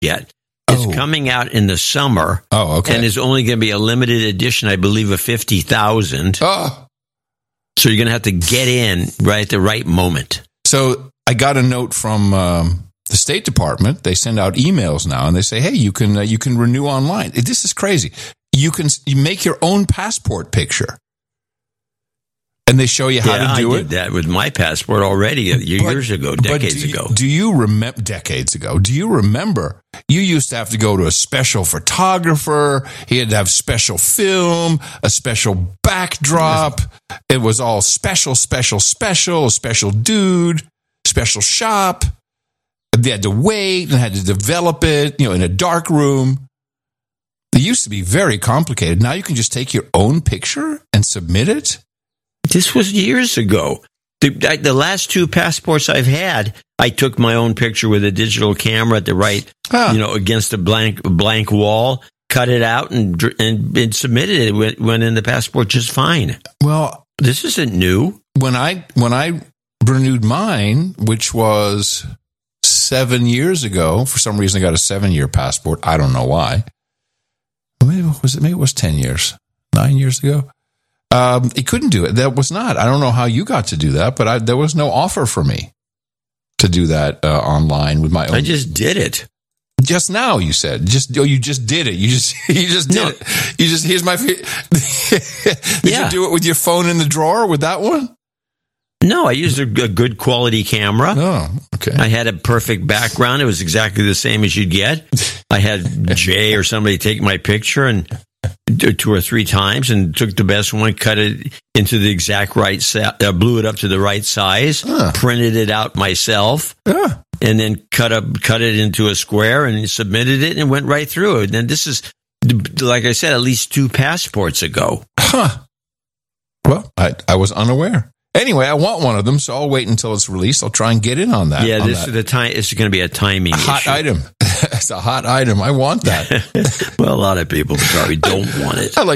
yet. It's coming out in the summer. Oh, okay. And it's only going to be a limited edition, I believe, of 50,000. Oh. So you're going to have to get in right at the right moment. So I got a note from the State Department. They send out emails now, and they say, "Hey, you can renew online." This is crazy. You make your own passport picture, and they show you how to do it. I did that with my passport already decades ago. Do you remember decades ago? Do you remember? You used to have to go to a special photographer. He had to have special film, a special backdrop. It was all special dude, special shop. They had to wait and had to develop it, in a dark room. It used to be very complicated. Now you can just take your own picture and submit it. This was years ago. The last two passports I've had, I took my own picture with a digital camera at the right, against a blank wall, cut it out and submitted it. It went in the passport just fine. Well, this isn't new. When I renewed mine, which was 7 years ago, for some reason I got a 7-year passport. I don't know why. Maybe it was 10 years, 9 years ago. It couldn't do it. That was not. I don't know how you got to do that, but there was no offer for me to do that online with my own. I just did it. Just now, you said. You just did it. You just did it. You just, here's my... Did you do it with your phone in the drawer with that one? No, I used a good quality camera. Oh, okay. I had a perfect background. It was exactly the same as you'd get. I had Jay or somebody take my picture and 2 or 3 times and took the best one, cut it into the exact right size, blew it up to the right size, printed it out myself, and then cut it into a square and submitted it and went right through it. And this is, like I said, at least 2 passports ago. Huh. Well, I was unaware. Anyway, I want one of them, so I'll wait until it's released. I'll try and get in on that. Yeah, this is going to be a timing issue. Hot item. It's a hot item. I want that. Well, a lot of people probably don't want it. I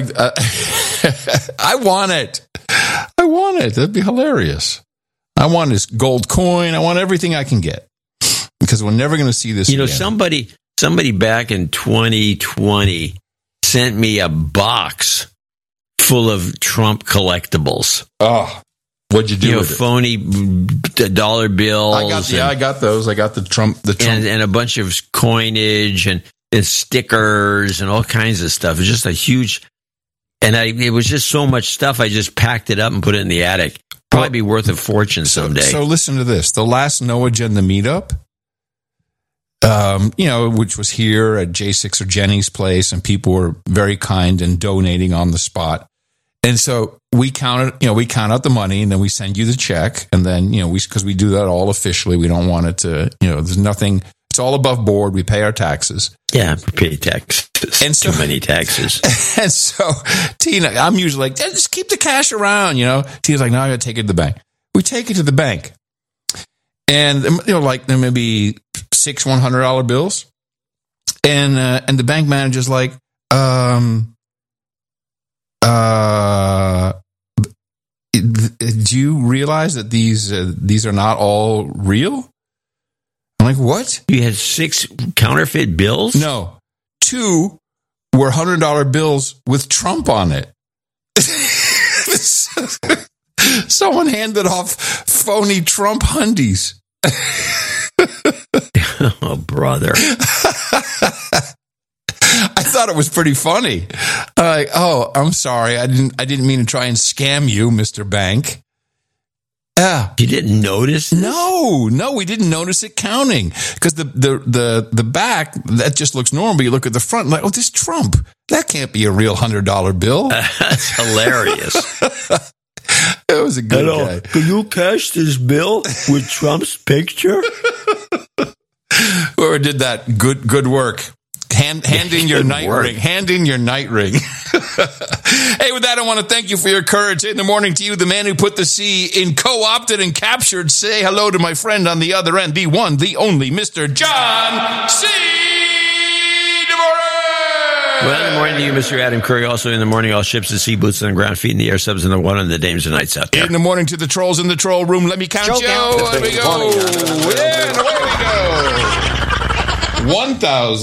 want it. I want it. That'd be hilarious. I want this gold coin. I want everything I can get because we're never going to see this again. Somebody back in 2020 sent me a box full of Trump collectibles. Oh. What'd you do with it? Phony dollar bills. I got those. I got the Trump. And a bunch of coinage and stickers and all kinds of stuff. It was just a huge, it was just so much stuff. I just packed it up and put it in the attic. Probably be worth a fortune someday. So listen to this. The last No Agenda meetup, which was here at J6 or Jenny's place, and people were very kind and donating on the spot. And so we count out the money, and then we send you the check, and then because we do that all officially, we don't want it to there's nothing. It's all above board. We pay our taxes. Yeah, we pay taxes. And so, too many taxes. And so Tina, I'm usually like, just keep the cash around. Tina's like, no, I got to take it to the bank. We take it to the bank, and like there may be 6 $100 bills, and the bank manager's like, do you realize that these are not all real? I'm like, what? You had 6 counterfeit bills? No. 2 were $100 bills with Trump on it. Someone handed off phony Trump hundies. Oh, brother. I thought it was pretty funny. I'm sorry. I didn't mean to try and scam you, Mr. Bank. You didn't notice this? No, we didn't notice it counting because the back that just looks normal. But you look at the front, like, this Trump. That can't be a real $100 bill. That's hilarious. It was a good guy. Can you cash this bill with Trump's picture? Whoever did that, good work. Hand in your night ring. Hand in your night ring. Hey, with that, I want to thank you for your courage. In the morning to you, the man who put the C in co-opted and captured. Say hello to my friend on the other end, the one, the only, Mr. John C. DeMore. Well, in the morning to you, Mr. Adam Curry. Also in the morning, all ships at sea, boots on the ground, feet in the air, subs in the water, and the dames and nights out there. In the morning to the trolls in the troll room. Let me count you. There we go. Yeah, and away we go. 1,000.